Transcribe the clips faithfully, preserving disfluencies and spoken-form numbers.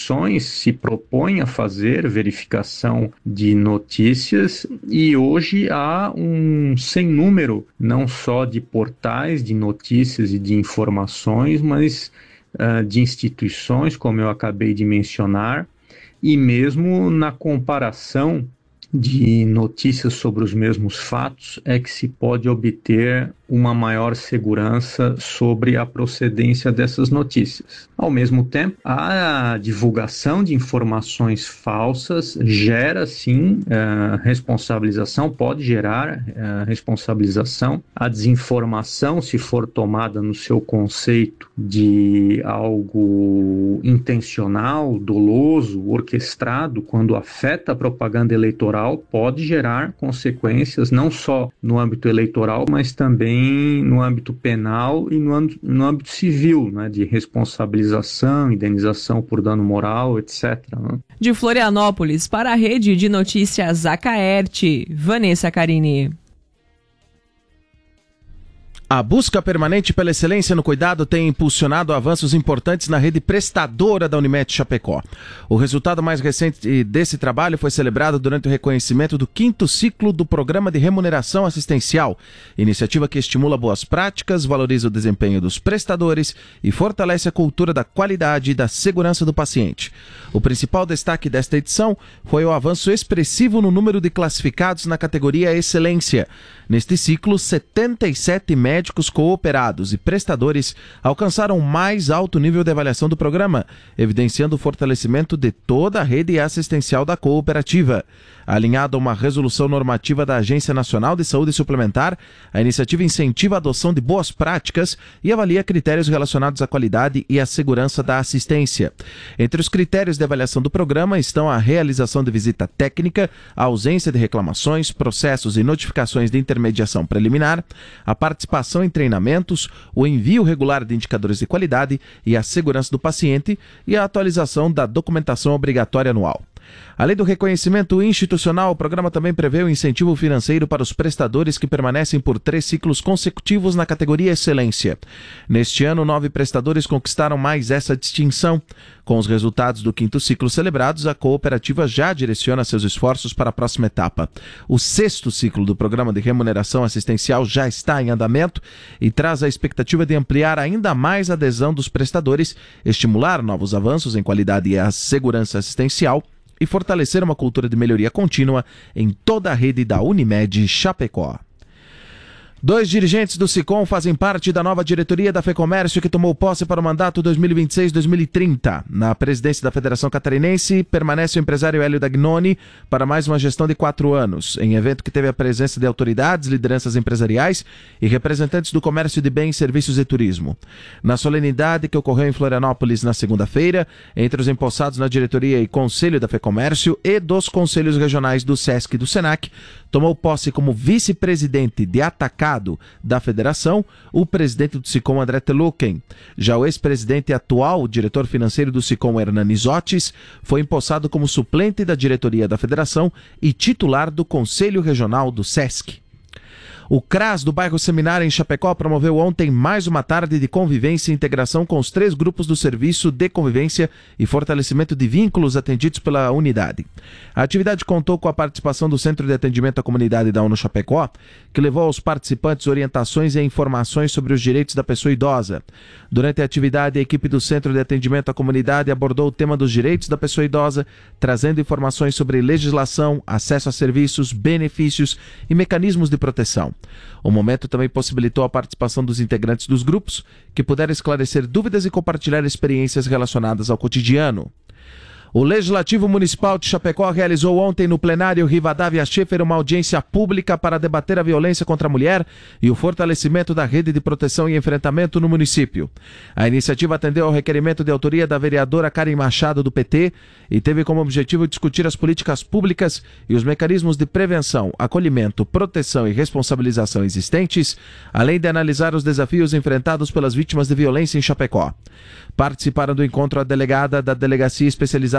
instituições se propõem a fazer verificação de notícias e hoje há um sem número, não só de portais de notícias e de informações, mas uh, de instituições, como eu acabei de mencionar, e mesmo na comparação de notícias sobre os mesmos fatos é que se pode obter uma maior segurança sobre a procedência dessas notícias. Ao mesmo tempo, a divulgação de informações falsas gera, sim, uh, responsabilização, pode gerar uh, responsabilização. A desinformação, se for tomada no seu conceito de algo intencional, doloso, orquestrado, quando afeta a propaganda eleitoral, pode gerar consequências não só no âmbito eleitoral, mas também no âmbito penal e no âmbito, no âmbito civil, né, de responsabilização, indenização por dano moral, etcétera. Né? De Florianópolis para a Rede de Notícias Acaerte, Vanessa Carini. A busca permanente pela excelência no cuidado tem impulsionado avanços importantes na rede prestadora da Unimed Chapecó. O resultado mais recente desse trabalho foi celebrado durante o reconhecimento do quinto ciclo do Programa de Remuneração Assistencial, iniciativa que estimula boas práticas, valoriza o desempenho dos prestadores e fortalece a cultura da qualidade e da segurança do paciente. O principal destaque desta edição foi o avanço expressivo no número de classificados na categoria Excelência. Neste ciclo, setenta e sete médicos cooperados e prestadores alcançaram o mais alto nível de avaliação do programa, evidenciando o fortalecimento de toda a rede assistencial da cooperativa. Alinhada a uma resolução normativa da Agência Nacional de Saúde Suplementar, a iniciativa incentiva a adoção de boas práticas e avalia critérios relacionados à qualidade e à segurança da assistência. Entre os critérios de avaliação do programa estão a realização de visita técnica, a ausência de reclamações, processos e notificações de intermediação preliminar, a participação em treinamentos, o envio regular de indicadores de qualidade e a segurança do paciente e a atualização da documentação obrigatória anual. Além do reconhecimento institucional, o programa também prevê o incentivo financeiro para os prestadores que permanecem por três ciclos consecutivos na categoria Excelência. Neste ano, nove prestadores conquistaram mais essa distinção. Com os resultados do quinto ciclo celebrados, a cooperativa já direciona seus esforços para a próxima etapa. O sexto ciclo do Programa de Remuneração Assistencial já está em andamento e traz a expectativa de ampliar ainda mais a adesão dos prestadores, estimular novos avanços em qualidade e a segurança assistencial e fortalecer uma cultura de melhoria contínua em toda a rede da Unimed Chapecó. Dois dirigentes do SICOM fazem parte da nova diretoria da FEComércio que tomou posse para o mandato dois mil e vinte e seis a dois mil e trinta. Na presidência da Federação Catarinense, permanece o empresário Hélio Dagnoni para mais uma gestão de quatro anos, em evento que teve a presença de autoridades, lideranças empresariais e representantes do comércio de bens, serviços e turismo. Na solenidade que ocorreu em Florianópolis na segunda-feira, entre os empossados na diretoria e conselho da FEComércio e dos conselhos regionais do SESC e do SENAC, tomou posse como vice-presidente de atacado da federação o presidente do SICOM, André Teluken. Já o ex-presidente e atual diretor financeiro do SICOM, Hernani Zotis, foi empossado como suplente da diretoria da federação e titular do Conselho Regional do SESC. O CRAS do bairro Seminário em Chapecó promoveu ontem mais uma tarde de convivência e integração com os três grupos do Serviço de Convivência e Fortalecimento de Vínculos atendidos pela unidade. A atividade contou com a participação do Centro de Atendimento à Comunidade da ONU Chapecó, que levou aos participantes orientações e informações sobre os direitos da pessoa idosa. Durante a atividade, a equipe do Centro de Atendimento à Comunidade abordou o tema dos direitos da pessoa idosa, trazendo informações sobre legislação, acesso a serviços, benefícios e mecanismos de proteção. O momento também possibilitou a participação dos integrantes dos grupos, que puderam esclarecer dúvidas e compartilhar experiências relacionadas ao cotidiano. O Legislativo Municipal de Chapecó realizou ontem no plenário Rivadavia Schaeffer uma audiência pública para debater a violência contra a mulher e o fortalecimento da rede de proteção e enfrentamento no município. A iniciativa atendeu ao requerimento de autoria da vereadora Karen Machado, do P T, e teve como objetivo discutir as políticas públicas e os mecanismos de prevenção, acolhimento, proteção e responsabilização existentes, além de analisar os desafios enfrentados pelas vítimas de violência em Chapecó. Participaram do encontro a delegada da Delegacia Especializada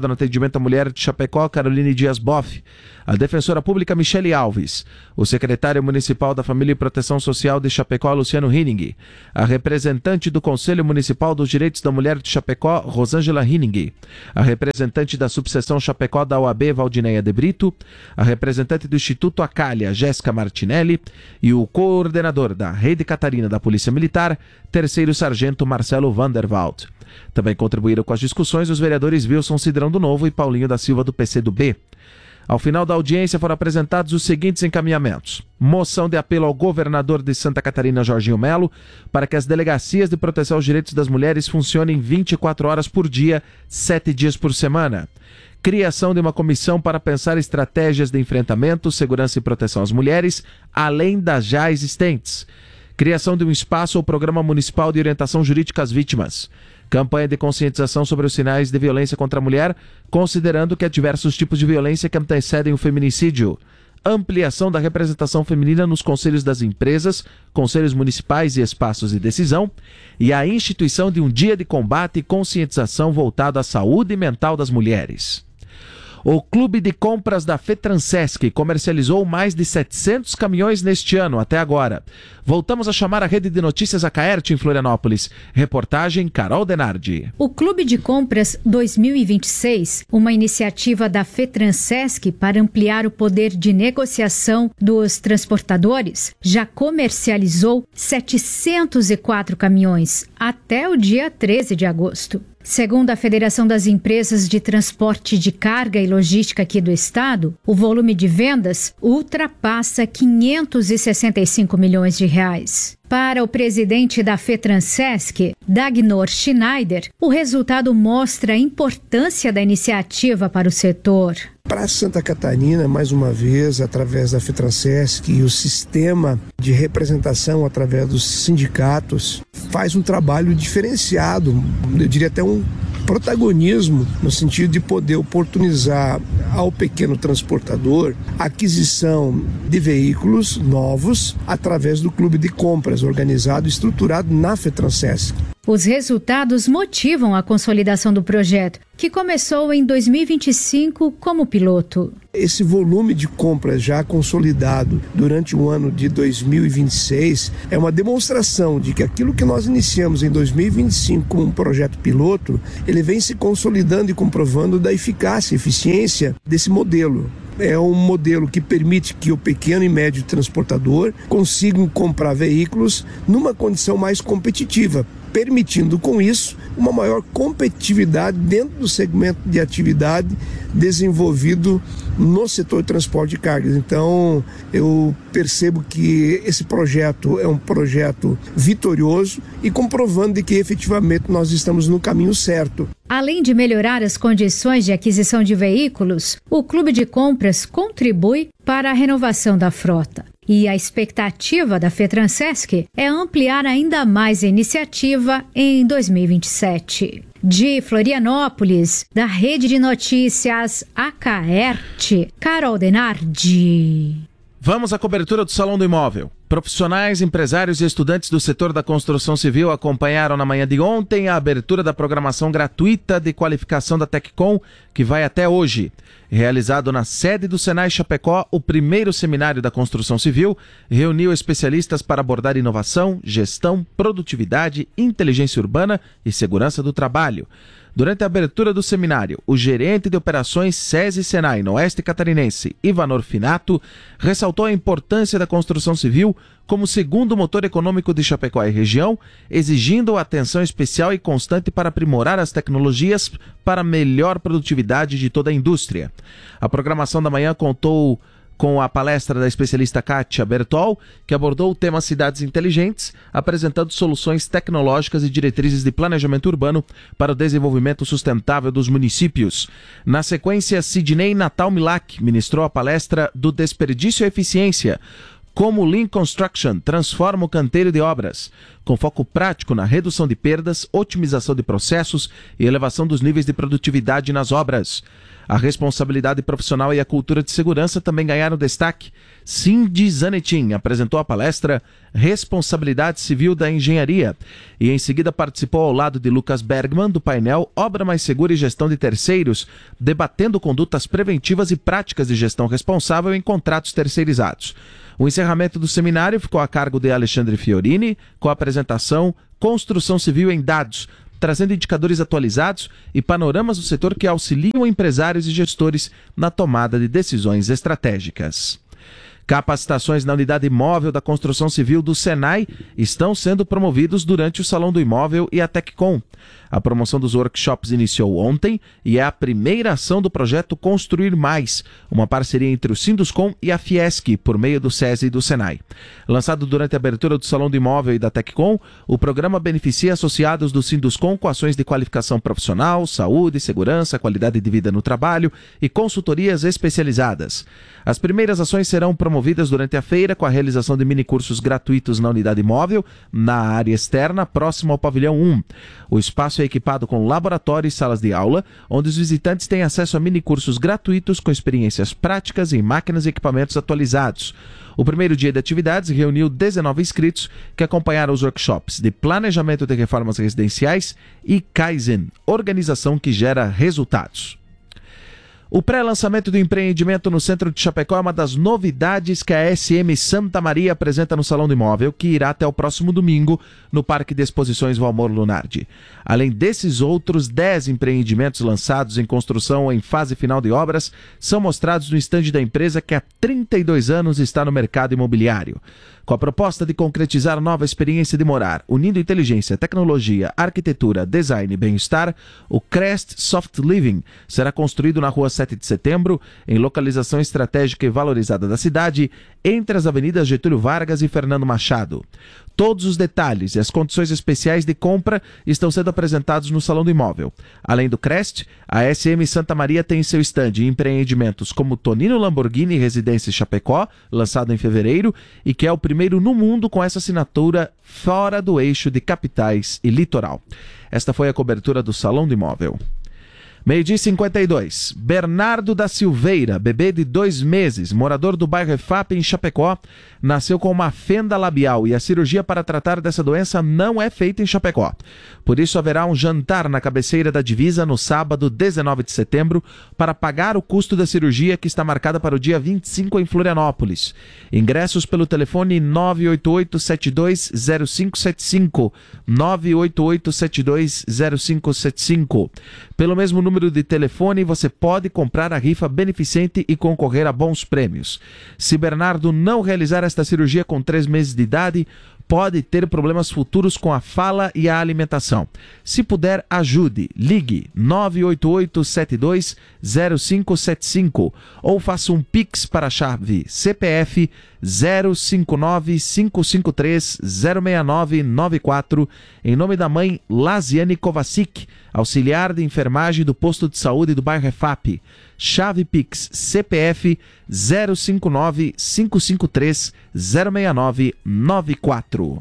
delegado no atendimento à mulher de Chapecó, Caroline Dias Boff, a defensora pública Michele Alves, o secretário municipal da Família e Proteção Social de Chapecó, Luciano Hining, a representante do Conselho Municipal dos Direitos da Mulher de Chapecó, Rosângela Hining, a representante da subseção Chapecó da O A B, Valdineia de Brito, a representante do Instituto Acália, Jéssica Martinelli, e o coordenador da Rede Catarina da Polícia Militar, terceiro sargento Marcelo Vanderwald. Também contribuíram com as discussões os vereadores Wilson Cidrão do Novo e Paulinho da Silva do P C do B. Ao final da audiência foram apresentados os seguintes encaminhamentos: moção de apelo ao governador de Santa Catarina, Jorginho Melo, para que as delegacias de proteção aos direitos das mulheres funcionem vinte e quatro horas por dia, sete dias por semana. Criação de uma comissão para pensar estratégias de enfrentamento, segurança e proteção às mulheres, além das já existentes. Criação de um espaço ou programa municipal de orientação jurídica às vítimas. Campanha de conscientização sobre os sinais de violência contra a mulher, considerando que há diversos tipos de violência que antecedem o feminicídio. Ampliação da representação feminina nos conselhos das empresas, conselhos municipais e espaços de decisão. E a instituição de um dia de combate e conscientização voltado à saúde mental das mulheres. O Clube de Compras da FETRANSESC comercializou mais de setecentos caminhões neste ano, até agora. Voltamos a chamar a Rede de Notícias Acaerte em Florianópolis. Reportagem Carol Denardi. O Clube de Compras dois mil e vinte e seis, uma iniciativa da FETRANSESC para ampliar o poder de negociação dos transportadores, já comercializou setecentos e quatro caminhões até o dia treze de agosto. Segundo a Federação das Empresas de Transporte de Carga e Logística aqui do estado, o volume de vendas ultrapassa quinhentos e sessenta e cinco milhões de reais. Para o presidente da FETRANSESC, Dagnor Schneider, o resultado mostra a importância da iniciativa para o setor. Para Santa Catarina, mais uma vez, através da FETRANSESC e o sistema de representação através dos sindicatos, faz um trabalho diferenciado, eu diria até um protagonismo, no sentido de poder oportunizar ao pequeno transportador a aquisição de veículos novos através do clube de compras organizado e estruturado na FETRANSESC. Os resultados motivam a consolidação do projeto, que começou em dois mil e vinte e cinco como piloto. Esse volume de compras já consolidado durante o ano de dois mil e vinte e seis é uma demonstração de que aquilo que nós iniciamos em dois mil e vinte e cinco como um projeto piloto, ele vem se consolidando e comprovando da eficácia e eficiência desse modelo. É um modelo que permite que o pequeno e médio transportador consigam comprar veículos numa condição mais competitiva, permitindo com isso uma maior competitividade dentro do segmento de atividade desenvolvido no setor de transporte de cargas. Então, eu percebo que esse projeto é um projeto vitorioso e comprovando de que efetivamente nós estamos no caminho certo. Além de melhorar as condições de aquisição de veículos, o Clube de Compras contribui para a renovação da frota. E a expectativa da FETRANSESC é ampliar ainda mais a iniciativa em dois mil e vinte e sete. De Florianópolis, da Rede de Notícias Acaerte, Carol Denardi. Vamos à cobertura do Salão do Imóvel. Profissionais, empresários e estudantes do setor da construção civil acompanharam na manhã de ontem a abertura da programação gratuita de qualificação da Teccom, que vai até hoje. Realizado na sede do Senai Chapecó, o primeiro seminário da construção civil reuniu especialistas para abordar inovação, gestão, produtividade, inteligência urbana e segurança do trabalho. Durante a abertura do seminário, o gerente de operações SESI Senai no Oeste Catarinense, Ivanor Finato, ressaltou a importância da construção civil como segundo motor econômico de Chapecó e região, exigindo atenção especial e constante para aprimorar as tecnologias para melhor produtividade de toda a indústria. A programação da manhã contou com a palestra da especialista Kátia Bertol, que abordou o tema Cidades Inteligentes, apresentando soluções tecnológicas e diretrizes de planejamento urbano para o desenvolvimento sustentável dos municípios. Na sequência, Sidney Natal Milak ministrou a palestra do Desperdício e Eficiência, como o Lean Construction transforma o canteiro de obras, com foco prático na redução de perdas, otimização de processos e elevação dos níveis de produtividade nas obras. A responsabilidade profissional e a cultura de segurança também ganharam destaque. Cindy Zanetin apresentou a palestra Responsabilidade Civil da Engenharia e em seguida participou ao lado de Lucas Bergman do painel Obra Mais Segura e Gestão de Terceiros, debatendo condutas preventivas e práticas de gestão responsável em contratos terceirizados. O encerramento do seminário ficou a cargo de Alexandre Fiorini, com a apresentação Construção Civil em Dados, trazendo indicadores atualizados e panoramas do setor que auxiliam empresários e gestores na tomada de decisões estratégicas. Capacitações na unidade móvel da construção civil do Senai estão sendo promovidos durante o Salão do Imóvel e a TecCom. A promoção dos workshops iniciou ontem e é a primeira ação do projeto Construir Mais, uma parceria entre o Sinduscom e a Fiesc, por meio do SESI e do Senai. Lançado durante a abertura do Salão do Imóvel e da TecCom, o programa beneficia associados do Sinduscom com ações de qualificação profissional, saúde, segurança, qualidade de vida no trabalho e consultorias especializadas. As primeiras ações serão promovidas durante a feira com a realização de minicursos gratuitos na unidade móvel, na área externa, próximo ao pavilhão um. O espaço é equipado com laboratório e salas de aula, onde os visitantes têm acesso a minicursos gratuitos com experiências práticas em máquinas e equipamentos atualizados. O primeiro dia de atividades reuniu dezenove inscritos que acompanharam os workshops de Planejamento de Reformas Residenciais e Kaizen, organização que gera resultados. O pré-lançamento do empreendimento no centro de Chapecó é uma das novidades que a S M Santa Maria apresenta no Salão do Imóvel, que irá até o próximo domingo no Parque de Exposições Valmor Lunardi. Além desses outros dez empreendimentos lançados em construção ou em fase final de obras, são mostrados no estande da empresa que há trinta e dois anos está no mercado imobiliário. Com a proposta de concretizar nova experiência de morar, unindo inteligência, tecnologia, arquitetura, design e bem-estar, o Crest Soft Living será construído na rua sete de setembro, em localização estratégica e valorizada da cidade, entre as avenidas Getúlio Vargas e Fernando Machado. Todos os detalhes e as condições especiais de compra estão sendo apresentados no Salão do Imóvel. Além do Crest, a S M Santa Maria tem em seu estande empreendimentos como Tonino Lamborghini Residência Chapecó, lançado em fevereiro, e que é o primeiro no mundo com essa assinatura fora do eixo de capitais e litoral. Esta foi a cobertura do Salão do Imóvel. Meio-dia e cinquenta e dois. Bernardo da Silveira, bebê de dois meses, morador do bairro Efap, em Chapecó, nasceu com uma fenda labial e a cirurgia para tratar dessa doença não é feita em Chapecó. Por isso haverá um jantar na cabeceira da divisa no sábado, dezenove de setembro, para pagar o custo da cirurgia que está marcada para o dia vinte e cinco em Florianópolis. Ingressos pelo telefone nove oito oito sete dois zero cinco sete cinco, nove oito oito sete dois zero cinco sete cinco. Pelo mesmo número número de telefone, você pode comprar a rifa beneficente e concorrer a bons prêmios. Se Bernardo não realizar esta cirurgia com três meses de idade, pode ter problemas futuros com a fala e a alimentação. Se puder, ajude. Ligue nove oito oito sete dois zero cinco sete cinco ou faça um Pix para a chave C P F zero cinco nove cinco cinco três zero seis nove nove quatro em nome da mãe Laziane Kovacic, auxiliar de enfermagem do posto de saúde do bairro Efap. Chave Pix C P F zero cinco nove cinco cinco três zero seis nove nove quatro.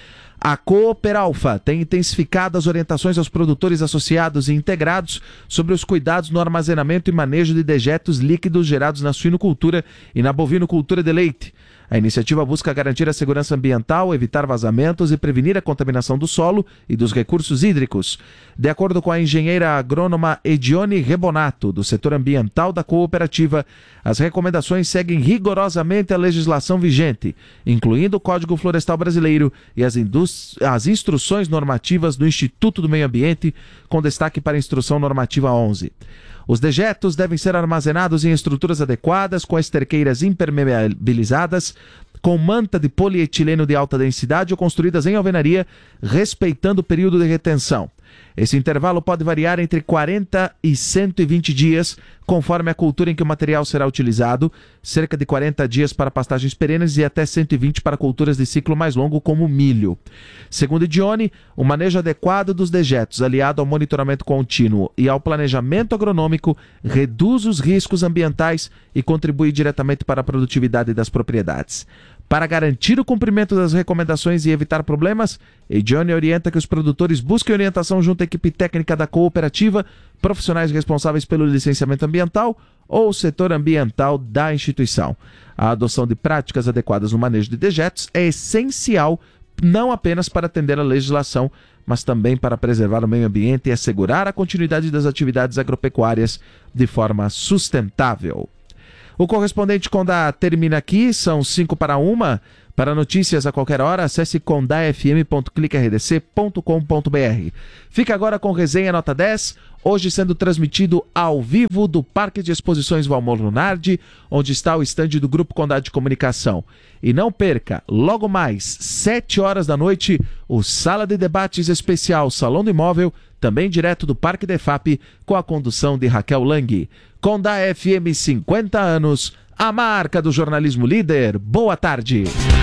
A Cooperalfa tem intensificado as orientações aos produtores associados e integrados sobre os cuidados no armazenamento e manejo de dejetos líquidos gerados na suinocultura e na bovinocultura de leite. A iniciativa busca garantir a segurança ambiental, evitar vazamentos e prevenir a contaminação do solo e dos recursos hídricos. De acordo com a engenheira agrônoma Edione Rebonato, do setor ambiental da cooperativa, as recomendações seguem rigorosamente a legislação vigente, incluindo o Código Florestal Brasileiro e as, as instruções normativas do Instituto do Meio Ambiente, com destaque para a Instrução Normativa onze. Os dejetos devem ser armazenados em estruturas adequadas, com esterqueiras impermeabilizadas, com manta de polietileno de alta densidade ou construídas em alvenaria, respeitando o período de retenção. Esse intervalo pode variar entre quarenta e cento e vinte dias, conforme a cultura em que o material será utilizado, cerca de quarenta dias para pastagens perenes e até cento e vinte para culturas de ciclo mais longo, como milho. Segundo Dione, o manejo adequado dos dejetos, aliado ao monitoramento contínuo e ao planejamento agronômico, reduz os riscos ambientais e contribui diretamente para a produtividade das propriedades. Para garantir o cumprimento das recomendações e evitar problemas, Edione orienta que os produtores busquem orientação junto à equipe técnica da cooperativa, profissionais responsáveis pelo licenciamento ambiental ou o setor ambiental da instituição. A adoção de práticas adequadas no manejo de dejetos é essencial não apenas para atender à legislação, mas também para preservar o meio ambiente e assegurar a continuidade das atividades agropecuárias de forma sustentável. O correspondente Condá termina aqui, são cinco para uma. Para notícias a qualquer hora, acesse condá f m ponto clique r d c ponto com ponto b r. Fica agora com Resenha Nota dez, hoje sendo transmitido ao vivo do Parque de Exposições Valmor Lunardi, onde está o estande do Grupo Condá de Comunicação. E não perca, logo mais, sete horas da noite, o Sala de Debates Especial Salão do Imóvel, também direto do Parque Defap, com a condução de Raquel Lang. Condá F M cinquenta anos, a marca do jornalismo líder. Boa tarde.